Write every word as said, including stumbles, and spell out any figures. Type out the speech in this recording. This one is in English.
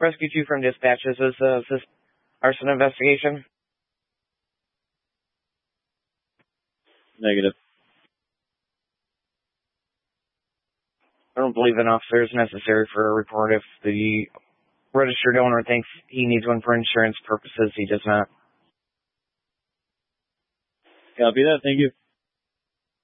Rescue two from dispatch. Is this, uh, is this arson investigation? Negative. I don't believe an officer is necessary for a report. If the registered owner thinks he needs one for insurance purposes, he does not. Copy that. Thank you.